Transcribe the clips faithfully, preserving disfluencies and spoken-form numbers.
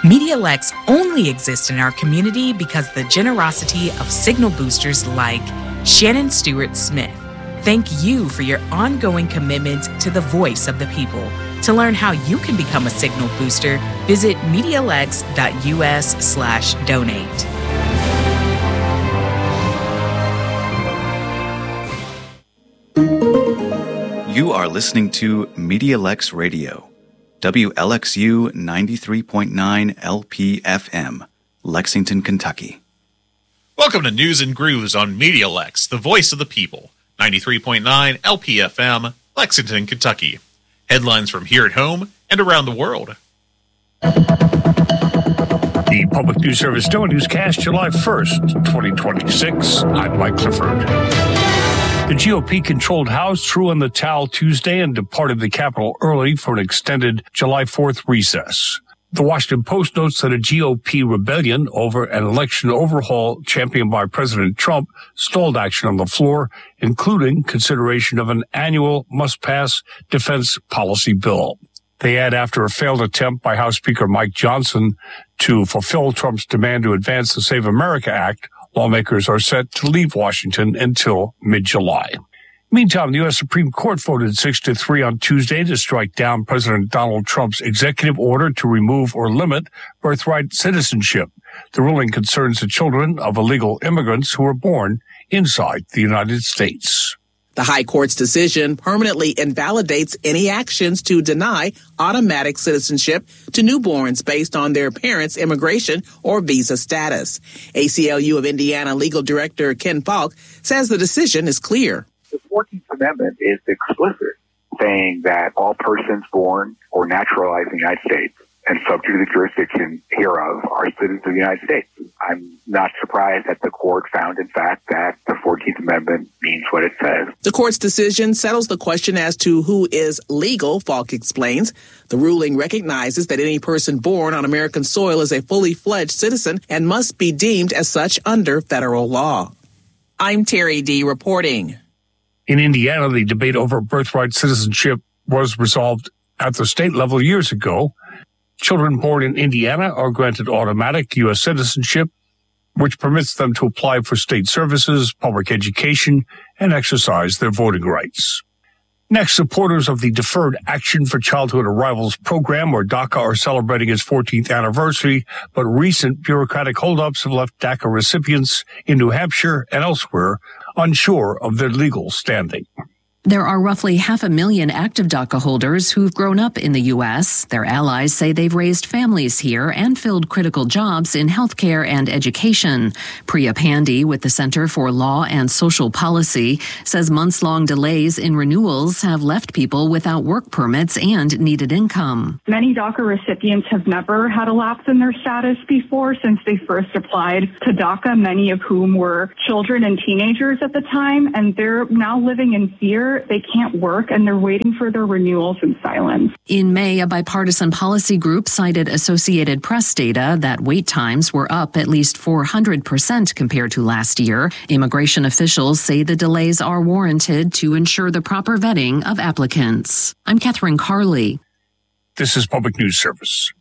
MediaLex only exists in our community because of the generosity of signal boosters like Shannon Stewart Smith. Thank you for your ongoing commitment to the voice of the people. To learn how you can become a signal booster, visit MediaLex.us slash donate. You are listening to MediaLex Radio, W L X U ninety-three point nine L P F M, Lexington, Kentucky. Welcome to News and Grooves on MediaLex, the voice of the people, ninety-three point nine L P F M, Lexington, Kentucky. Headlines from here at home and around the world. The Public News Service Doe Newscast, July first, twenty twenty-six. I'm Mike Clifford. The G O P-controlled House threw in the towel Tuesday and departed the Capitol early for an extended July fourth recess. The Washington Post notes that a G O P rebellion over an election overhaul championed by President Trump stalled action on the floor, including consideration of an annual must-pass defense policy bill. They add, after a failed attempt by House Speaker Mike Johnson to fulfill Trump's demand to advance the Save America Act, lawmakers are set to leave Washington until mid-July. Meantime, the U S Supreme Court voted six to three on Tuesday to strike down President Donald Trump's executive order to remove or limit birthright citizenship. The ruling concerns the children of illegal immigrants who were born inside the United States. The High Court's decision permanently invalidates any actions to deny automatic citizenship to newborns based on their parents' immigration or visa status. A C L U of Indiana legal director Ken Falk says the decision is clear. The fourteenth Amendment is explicit, saying that all persons born or naturalized in the United States and subject to the jurisdiction hereof are citizens of the United States. I'm not surprised that the court found, in fact, that the fourteenth Amendment means what it says. The court's decision settles the question as to who is legal, Falk explains. The ruling recognizes that any person born on American soil is a fully fledged citizen and must be deemed as such under federal law. I'm Terry D. reporting. In Indiana, the debate over birthright citizenship was resolved at the state level years ago. Children born in Indiana are granted automatic U S citizenship, which permits them to apply for state services, public education, and exercise their voting rights. Next, supporters of the Deferred Action for Childhood Arrivals program, or DACA, are celebrating its fourteenth anniversary, but recent bureaucratic holdups have left DACA recipients in New Hampshire and elsewhere unsure of their legal standing. There are roughly half a million active DACA holders who've grown up in the U S. Their allies say they've raised families here and filled critical jobs in healthcare and education. Priya Pandey with the Center for Law and Social Policy says months-long delays in renewals have left people without work permits and needed income. Many DACA recipients have never had a lapse in their status before since they first applied to DACA, many of whom were children and teenagers at the time, and they're now living in fear. They can't work, and they're waiting for their renewals in silence. In May, a bipartisan policy group cited Associated Press data that wait times were up at least four hundred percent compared to last year. Immigration officials say the delays are warranted to ensure the proper vetting of applicants. I'm Catherine Carley. This is Public News Service.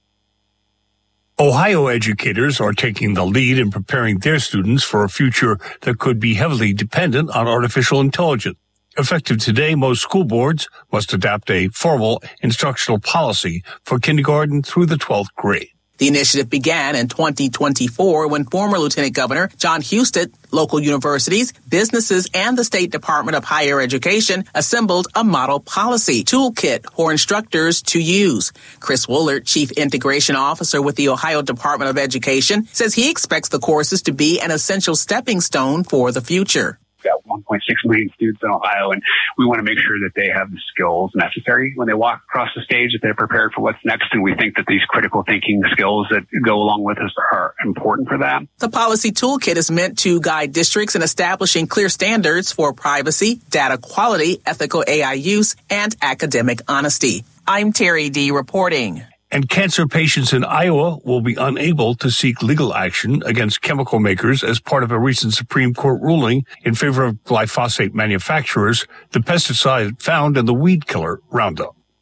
Ohio educators are taking the lead in preparing their students for a future that could be heavily dependent on artificial intelligence. Effective today, most school boards must adopt a formal instructional policy for kindergarten through the twelfth grade. The initiative began in twenty twenty-four when former Lieutenant Governor John Husted, local universities, businesses, and the State Department of Higher Education assembled a model policy toolkit for instructors to use. Chris Woolard, Chief Integration Officer with the Ohio Department of Education, says he expects the courses to be an essential stepping stone for the future. We've got one point six million students in Ohio, and we want to make sure that they have the skills necessary when they walk across the stage, that they're prepared for what's next. And we think that these critical thinking skills that go along with us are important for that. The policy toolkit is meant to guide districts in establishing clear standards for privacy, data quality, ethical A I use, and academic honesty. I'm Terry D. reporting. And cancer patients in Iowa will be unable to seek legal action against chemical makers as part of a recent Supreme Court ruling in favor of glyphosate manufacturers, the pesticide found in the weed killer Roundup.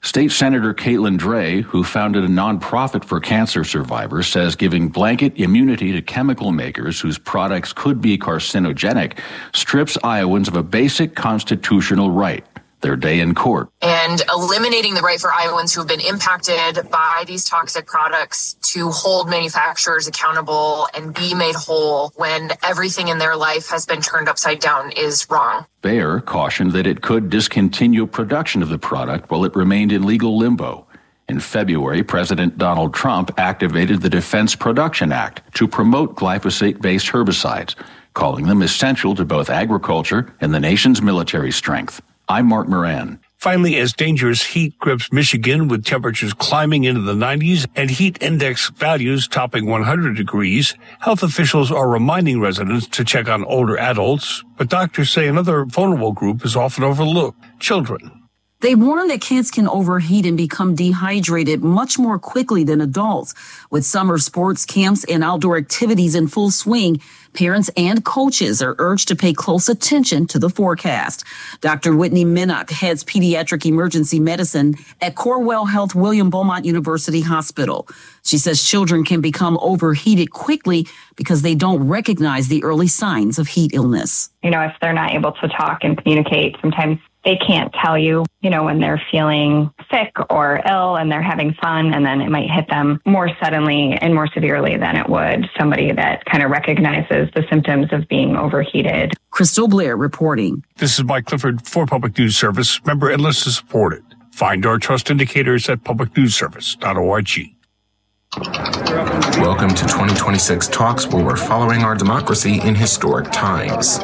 State Senator Caitlin Dray, who founded a nonprofit for cancer survivors, says giving blanket immunity to chemical makers whose products could be carcinogenic strips Iowans of a basic constitutional right, their day in court. And eliminating the right for Iowans who have been impacted by these toxic products to hold manufacturers accountable and be made whole when everything in their life has been turned upside down is wrong. Bayer cautioned that it could discontinue production of the product while it remained in legal limbo. In February, President Donald Trump activated the Defense Production Act to promote glyphosate-based herbicides, calling them essential to both agriculture and the nation's military strength. I'm Mark Moran. Finally, as dangerous heat grips Michigan with temperatures climbing into the nineties and heat index values topping one hundred degrees, health officials are reminding residents to check on older adults, but doctors say another vulnerable group is often overlooked: children. They warn that kids can overheat and become dehydrated much more quickly than adults. With summer sports camps and outdoor activities in full swing, parents and coaches are urged to pay close attention to the forecast. Doctor Whitney Minnock heads pediatric emergency medicine at Corewell Health William Beaumont University Hospital. She says children can become overheated quickly because they don't recognize the early signs of heat illness. You know, if they're not able to talk and communicate, sometimes they can't tell you, you know, when they're feeling sick or ill and they're having fun, and then it might hit them more suddenly and more severely than it would somebody that kind of recognizes the symptoms of being overheated. Crystal Blair reporting. This is Mike Clifford for Public News Service. Member and listen supported. Find our trust indicators at public news service dot org. Welcome to twenty twenty-six Talks, where we're following our democracy in historic times.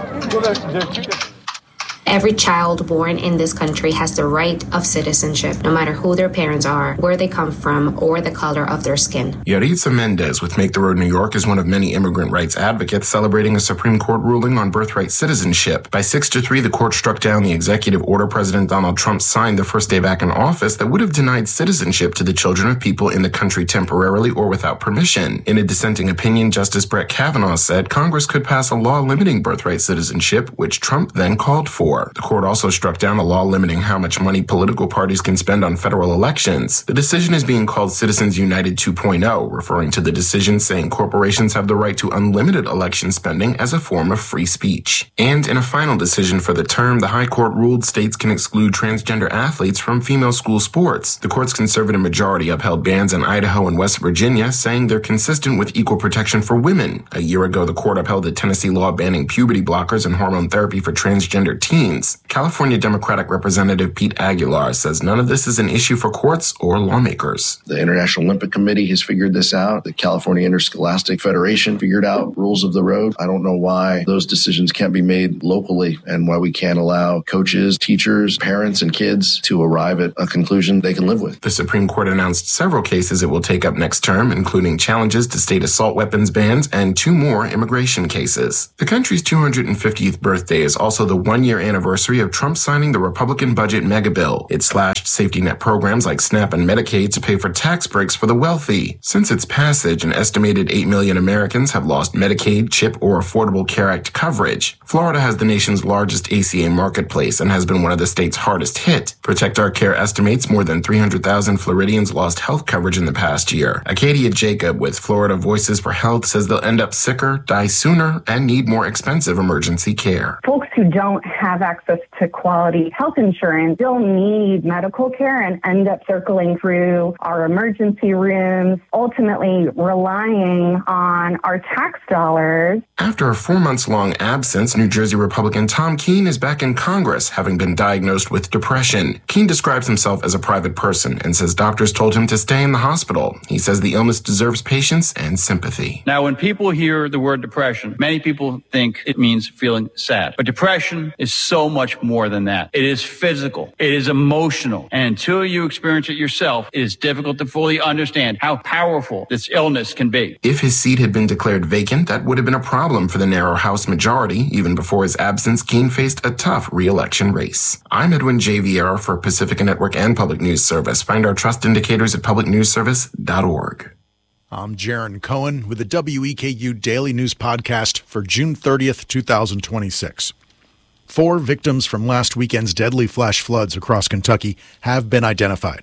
Every child born in this country has the right of citizenship, no matter who their parents are, where they come from, or the color of their skin. Yaritza Mendez with Make the Road New York is one of many immigrant rights advocates celebrating a Supreme Court ruling on birthright citizenship. By six to three, the court struck down the executive order President Donald Trump signed the first day back in office that would have denied citizenship to the children of people in the country temporarily or without permission. In a dissenting opinion, Justice Brett Kavanaugh said Congress could pass a law limiting birthright citizenship, which Trump then called for. The court also struck down a law limiting how much money political parties can spend on federal elections. The decision is being called Citizens United two point oh, referring to the decision saying corporations have the right to unlimited election spending as a form of free speech. And in a final decision for the term, the High Court ruled states can exclude transgender athletes from female school sports. The court's conservative majority upheld bans in Idaho and West Virginia, saying they're consistent with equal protection for women. A year ago, the court upheld a Tennessee law banning puberty blockers and hormone therapy for transgender teens. California Democratic Representative Pete Aguilar says none of this is an issue for courts or lawmakers. The International Olympic Committee has figured this out. The California Interscholastic Federation figured out rules of the road. I don't know why those decisions can't be made locally and why we can't allow coaches, teachers, parents, and kids to arrive at a conclusion they can live with. The Supreme Court announced several cases it will take up next term, including challenges to state assault weapons bans and two more immigration cases. The country's two hundred fiftieth birthday is also the one-year anniversary of Trump signing the Republican budget mega bill. It slashed safety net programs like SNAP and Medicaid to pay for tax breaks for the wealthy. Since its passage, an estimated eight million Americans have lost Medicaid, CHIP, or Affordable Care Act coverage. Florida has the nation's largest A C A marketplace and has been one of the state's hardest hit. Protect Our Care estimates more than three hundred thousand Floridians lost health coverage in the past year. Acadia Jacob with Florida Voices for Health says they'll end up sicker, die sooner, and need more expensive emergency care. Folks who don't have access to quality health insurance still need medical care and end up circling through our emergency rooms, ultimately relying on our tax dollars. After a four months long absence, New Jersey Republican Tom Keene is back in Congress, having been diagnosed with depression. Keene describes himself as a private person and says doctors told him to stay in the hospital. He says the illness deserves patience and sympathy. Now, when people hear the word depression, many people think it means feeling sad. But depression is so much more than that. It is physical. It is emotional. And until you experience it yourself, it is difficult to fully understand how powerful this illness can be. If his seat had been declared vacant, that would have been a problem for the narrow House majority. Even before his absence, Keene faced a tough re-election race. I'm Edwin J. Vieira for Pacifica Network and Public News Service. Find our trust indicators at public news service dot org. I'm Jaron Cohen with the W E K U Daily News Podcast for June thirtieth, twenty twenty-six. Four victims from last weekend's deadly flash floods across Kentucky have been identified.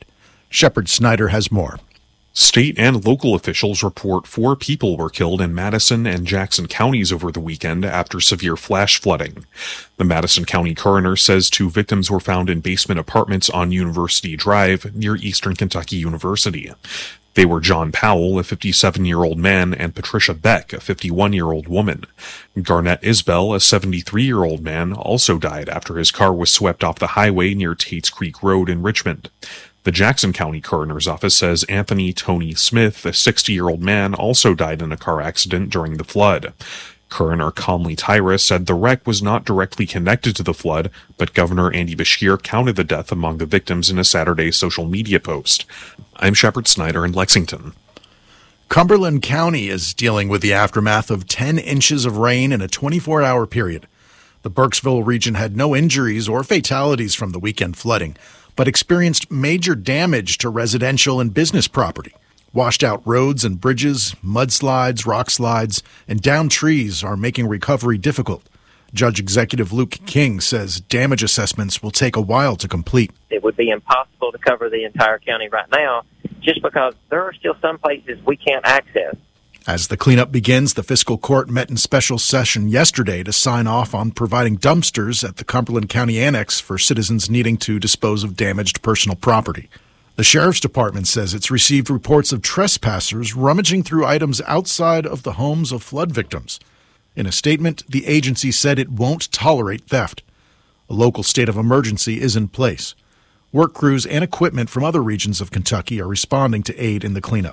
Shepard Snyder has more. State and local officials report four people were killed in Madison and Jackson counties over the weekend after severe flash flooding. The Madison County coroner says two victims were found in basement apartments on University Drive near Eastern Kentucky University. They were John Powell, a fifty-seven-year-old man, and Patricia Beck, a fifty-one-year-old woman. Garnett Isbell, a seventy-three-year-old man, also died after his car was swept off the highway near Tates Creek Road in Richmond. The Jackson County Coroner's Office says Anthony Tony Smith, a sixty-year-old man, also died in a car accident during the flood. Coroner Conley Tyra said the wreck was not directly connected to the flood, but Governor Andy Beshear counted the death among the victims in a Saturday social media post. I'm Shepard Snyder in Lexington. Cumberland County is dealing with the aftermath of ten inches of rain in a twenty-four hour period. The Burkesville region had no injuries or fatalities from the weekend flooding, but experienced major damage to residential and business property. Washed out roads and bridges, mudslides, rock slides, and downed trees are making recovery difficult. Judge Executive Luke King says damage assessments will take a while to complete. It would be impossible to cover the entire county right now just because there are still some places we can't access. As the cleanup begins, the fiscal court met in special session yesterday to sign off on providing dumpsters at the Cumberland County Annex for citizens needing to dispose of damaged personal property. The Sheriff's Department says it's received reports of trespassers rummaging through items outside of the homes of flood victims. In a statement, the agency said it won't tolerate theft. A local state of emergency is in place. Work crews and equipment from other regions of Kentucky are responding to aid in the cleanup.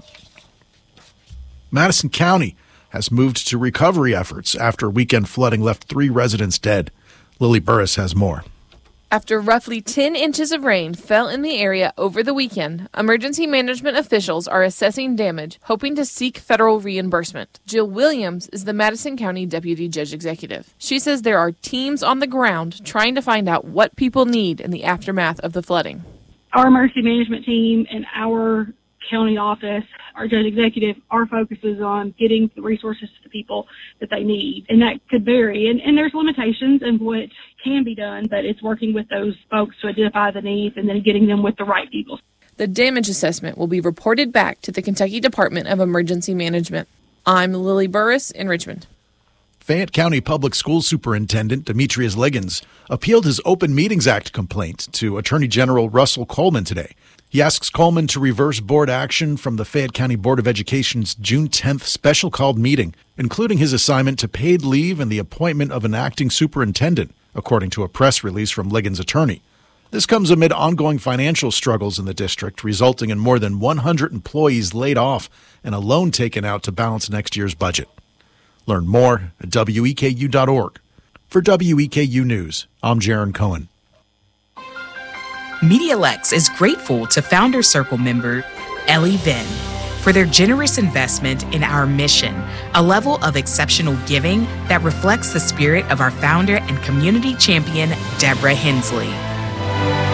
Madison County has moved to recovery efforts after weekend flooding left three residents dead. Lily Burris has more. After roughly ten inches of rain fell in the area over the weekend, emergency management officials are assessing damage, hoping to seek federal reimbursement. Jill Williams is the Madison County Deputy Judge Executive. She says there are teams on the ground trying to find out what people need in the aftermath of the flooding. Our emergency management team and our county office, our judge executive, our focus is on getting the resources to the people that they need. And that could vary. And, and there's limitations in what can be done, but it's working with those folks to identify the needs and then getting them with the right people. The damage assessment will be reported back to the Kentucky Department of Emergency Management. I'm Lily Burris in Richmond. Fayette County Public School Superintendent Demetrius Liggins appealed his Open Meetings Act complaint to Attorney General Russell Coleman today. He asks Coleman to reverse board action from the Fayette County Board of Education's June tenth special called meeting, including his assignment to paid leave and the appointment of an acting superintendent, according to a press release from Liggins' attorney. This comes amid ongoing financial struggles in the district, resulting in more than one hundred employees laid off and a loan taken out to balance next year's budget. Learn more at W E K U dot org. For W E K U News, I'm Jaron Cohen. MediaLex is grateful to Founder Circle member Ellie Venn for their generous investment in our mission, a level of exceptional giving that reflects the spirit of our founder and community champion, Deborah Hensley.